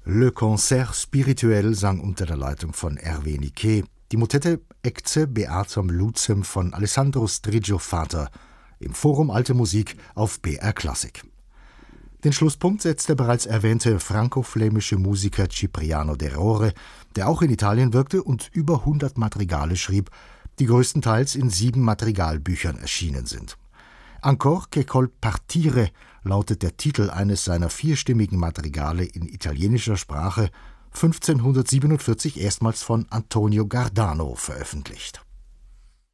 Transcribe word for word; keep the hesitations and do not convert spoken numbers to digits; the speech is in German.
Le Concert Spirituel sang unter der Leitung von Hervé Niquet die Motette Ecce Beatam Lucem von Alessandro Striggio-Vater im Forum Alte Musik auf B R Klassik. Den Schlusspunkt setzt der bereits erwähnte franco-flämische Musiker Cipriano de Rore, der auch in Italien wirkte und über hundert Madrigale schrieb, die größtenteils in sieben Madrigalbüchern erschienen sind. Ancor che col partire lautet der Titel eines seiner vierstimmigen Madrigale in italienischer Sprache, fünfzehnhundertsiebenundvierzig erstmals von Antonio Gardano veröffentlicht.